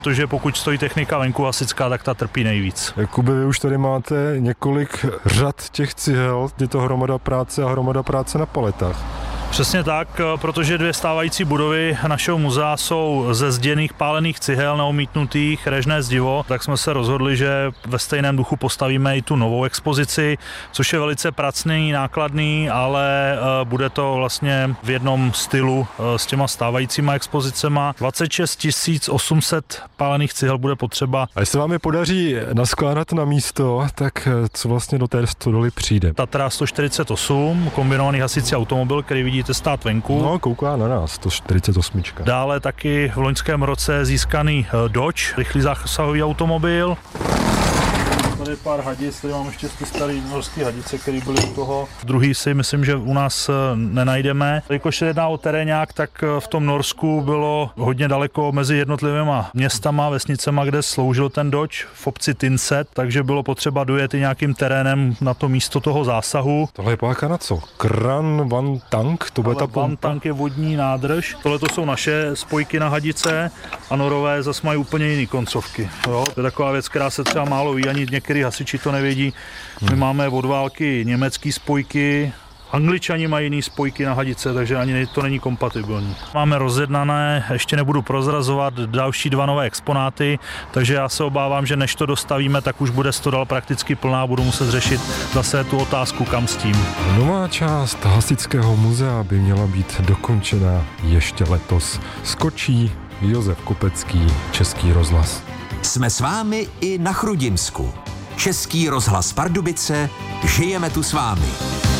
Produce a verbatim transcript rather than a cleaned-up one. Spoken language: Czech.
protože pokud stojí technika venku hasická, tak ta trpí nejvíc. Jakube, vy už tady máte několik řad těch cihel, je to hromada práce a hromada práce na paletách. Přesně tak, protože dvě stávající budovy našeho muzea jsou ze zděných pálených cihel neomítnutých, režné zdivo, tak jsme se rozhodli, že ve stejném duchu postavíme i tu novou expozici, což je velice pracný, nákladný, ale bude to vlastně v jednom stylu s těma stávajícíma expozicema. dvacet šest tisíc osm set pálených cihel bude potřeba. A jestli vám je podaří naskládat na místo, tak co vlastně do té stodoly přijde? Tatra sto čtyřicet osm, kombinovaný hasicí automobil, který vidíte stát venku. No, kouká na nás, sto čtyřicet osm. Dále taky v loňském roce získaný Dodge, rychlý zásahový automobil. Tady je pár hadic, tady mám ještě ty staré norské hadice, které byly u toho. Druhý si myslím, že u nás nenajdeme. Jakož se jedná o teréňák, tak v tom Norsku bylo hodně daleko mezi jednotlivýma městama, vesnicema, kde sloužil ten Dodge v obci Tynset, takže bylo potřeba dojet i nějakým terénem na to místo toho zásahu. Tohle je páka na co? Kran Van Tank? To bude ta pompa? Van Tank je vodní nádrž. Tohle to jsou naše spojky na hadice a norové zase mají úplně jiné koncovky. Jo? To je taková věc, která se třeba málo ví, ani některý hasiči to nevědí. My hmm. máme od války německý spojky, Angličani mají jiný spojky na hadice, takže ani to není kompatibilní. Máme rozjednané, ještě nebudu prozrazovat, další dva nové exponáty, takže já se obávám, že než to dostavíme, tak už bude stodal prakticky plná, budu muset řešit zase tu otázku, kam s tím. Nová část Hasičského muzea by měla být dokončena ještě letos. Skočí Josef Kopecký, Český rozhlas. Jsme s vámi i na Chrudinsku. Český rozhlas Pardubice, žijeme tu s vámi.